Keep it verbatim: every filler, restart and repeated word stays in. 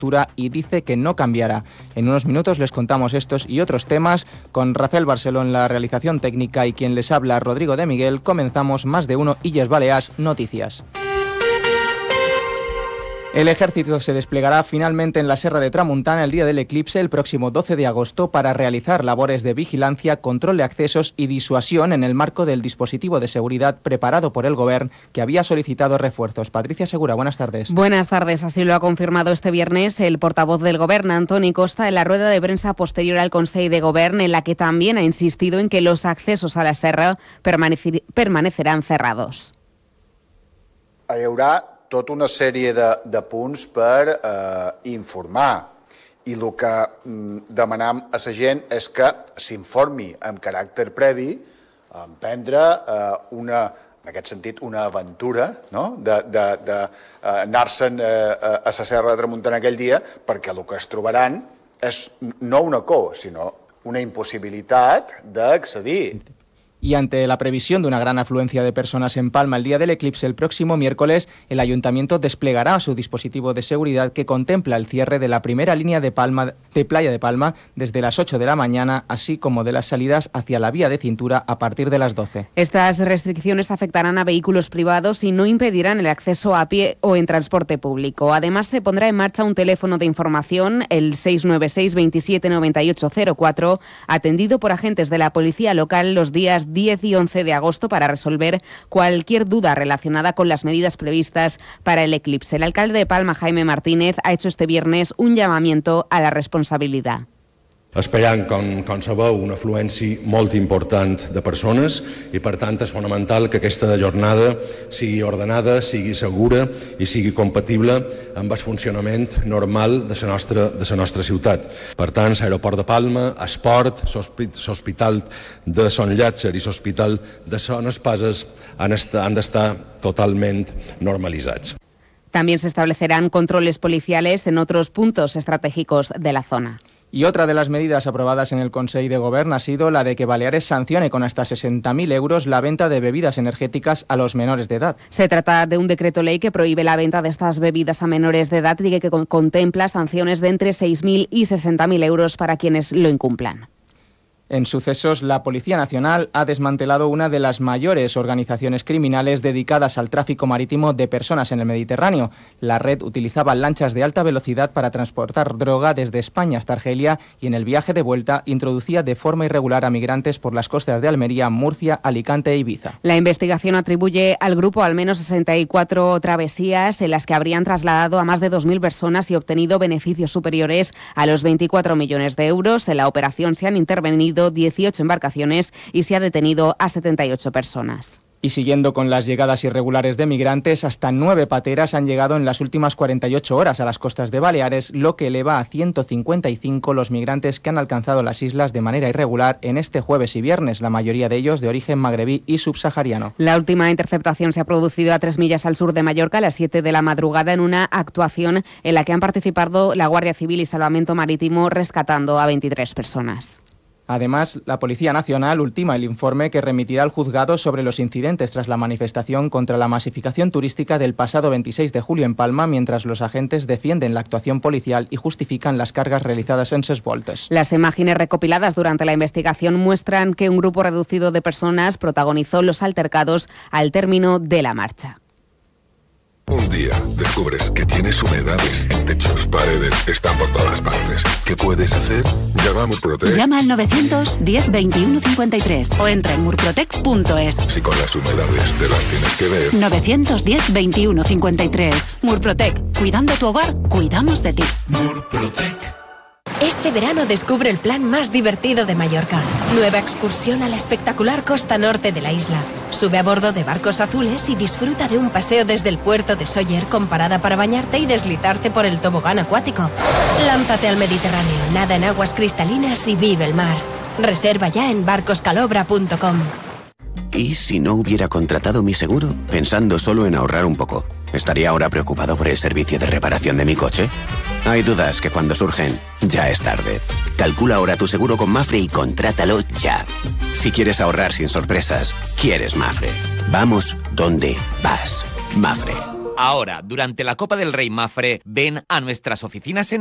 y dice que no cambiará. En unos minutos les contamos estos y otros temas con Rafael Barceló en la realización técnica y quien les habla, Rodrigo de Miguel. Comenzamos Más de Uno, Illes Balears, Noticias. El ejército se desplegará finalmente en la Serra de Tramuntana el día del eclipse el próximo doce de agosto para realizar labores de vigilancia, control de accesos y disuasión en el marco del dispositivo de seguridad preparado por el Gobierno, que había solicitado refuerzos. Patricia Segura, buenas tardes. Buenas tardes. Así lo ha confirmado este viernes el portavoz del Gobierno, Antoni Costa, en la rueda de prensa posterior al Consell de Gobierno, en la que también ha insistido en que los accesos a la serra permanecer, permanecerán cerrados. Hi haurà tota una sèrie de, de punts per eh, informar i el que mm, demanam a la gent és que s'informi amb caràcter previ, emprendre eh, una, en aquest sentit, una aventura, no? de, de, de eh, anar-se'n eh, a la Serra de Tramuntana aquell dia, perquè el que es trobaran és no una por, sinó una impossibilitat d'accedir. Y ante la previsión de una gran afluencia de personas en Palma el día del eclipse, el próximo miércoles, el Ayuntamiento desplegará su dispositivo de seguridad que contempla el cierre de la primera línea de, Palma, de Playa de Palma desde las ocho de la mañana, así como de las salidas hacia la vía de cintura a partir de las doce. Estas restricciones afectarán a vehículos privados y no impedirán el acceso a pie o en transporte público. Además, se pondrá en marcha un teléfono de información, el seis nueve seis, veintisiete noventa y ocho cero cuatro, atendido por agentes de la policía local los días diez y once de agosto para resolver cualquier duda relacionada con las medidas previstas para el eclipse. El alcalde de Palma, Jaime Martínez, ha hecho este viernes un llamamiento a la responsabilidad. Esperant, com, com sabeu, una afluència molt important de persones i, per tant, és fonamental que aquesta jornada sigui ordenada, sigui segura i sigui compatible amb el funcionament normal de la nostra, de la nostra ciutat. Per tant, l'aeroport de Palma, Esport, l'Hospital de Son Llàtzer i l'Hospital de Son Espases han, han d'estar totalment normalitzats. También se establecerán controles policiales en otros puntos estratégicos de la zona. Y otra de las medidas aprobadas en el Consell de Gobierno ha sido la de que Baleares sancione con hasta sesenta mil euros la venta de bebidas energéticas a los menores de edad. Se trata de un decreto ley que prohíbe la venta de estas bebidas a menores de edad y que contempla sanciones de entre seis mil y sesenta mil euros para quienes lo incumplan. En sucesos, la Policía Nacional ha desmantelado una de las mayores organizaciones criminales dedicadas al tráfico marítimo de personas en el Mediterráneo. La red utilizaba lanchas de alta velocidad para transportar droga desde España hasta Argelia y en el viaje de vuelta introducía de forma irregular a migrantes por las costas de Almería, Murcia, Alicante e Ibiza. La investigación atribuye al grupo al menos sesenta y cuatro travesías en las que habrían trasladado a más de dos mil personas y obtenido beneficios superiores a los veinticuatro millones de euros. En la operación se han intervenido dieciocho embarcaciones y se ha detenido a setenta y ocho personas. Y siguiendo con las llegadas irregulares de migrantes, hasta nueve pateras han llegado en las últimas cuarenta y ocho horas a las costas de Baleares, lo que eleva a ciento cincuenta y cinco los migrantes que han alcanzado las islas de manera irregular en este jueves y viernes, la mayoría de ellos de origen magrebí y subsahariano. La última interceptación se ha producido a tres millas al sur de Mallorca a las siete de la madrugada en una actuación en la que han participado la Guardia Civil y Salvamento Marítimo rescatando a veintitrés personas. Además, la Policía Nacional ultima el informe que remitirá al juzgado sobre los incidentes tras la manifestación contra la masificación turística del pasado veintiséis de julio en Palma, mientras los agentes defienden la actuación policial y justifican las cargas realizadas en ses voltes. Las imágenes recopiladas durante la investigación muestran que un grupo reducido de personas protagonizó los altercados al término de la marcha. Un día descubres que tienes humedades en techos, paredes, están por todas partes. ¿Qué puedes hacer? Llama a Murprotec. Llama al novecientos diez veintiuno cincuenta y tres o entra en murprotec punto es. Si con las humedades te las tienes que ver. novecientos diez veintiuno cincuenta y tres. Murprotec. Cuidando tu hogar, cuidamos de ti. Murprotec. Este verano descubre el plan más divertido de Mallorca. Nueva excursión a la espectacular costa norte de la isla. Sube a bordo de barcos azules y disfruta de un paseo desde el puerto de Sóller con parada para bañarte y deslizarte por el tobogán acuático. Lánzate al Mediterráneo, nada en aguas cristalinas y vive el mar. Reserva ya en barcos calobra punto com. ¿Y si no hubiera contratado mi seguro, pensando solo en ahorrar un poco? ¿Estaría ahora preocupado por el servicio de reparación de mi coche? Hay dudas que cuando surgen, ya es tarde. Calcula ahora tu seguro con Mafre y contrátalo ya. Si quieres ahorrar sin sorpresas, quieres Mafre. Vamos donde vas. Mafre. Ahora, durante la Copa del Rey Mafre, ven a nuestras oficinas en